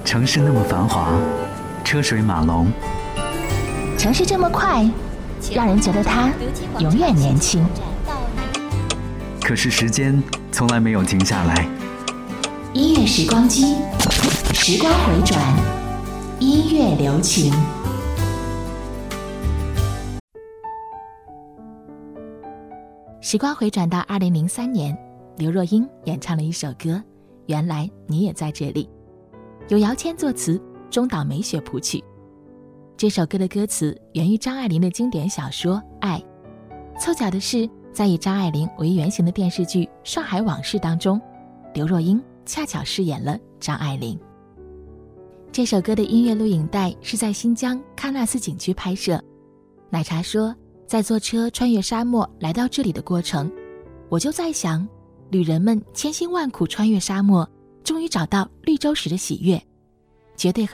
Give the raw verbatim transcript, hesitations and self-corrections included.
城市那么繁华，车水马龙， 城市这么快，让人觉得它永远年轻。 可是时间从来没有停下来。 音乐时光机，时光回转，音乐留情。时光回转到二零零三年，刘若英演唱了一首歌《原来你也在这里》，由姚谦作词，中岛美雪谱曲。这首歌的歌词源于张爱玲的经典小说《爱》。凑巧的是，在以张爱玲为原型的电视剧《上海往事》当中，刘若英恰巧饰演了张爱玲。这首歌的音乐录影带是在新疆喀纳斯景区拍摄。奶茶说，在坐车穿越沙漠来到这里的过程，我就在想，旅人们千辛万苦穿越沙漠，终于找到绿洲时的喜悦，绝对和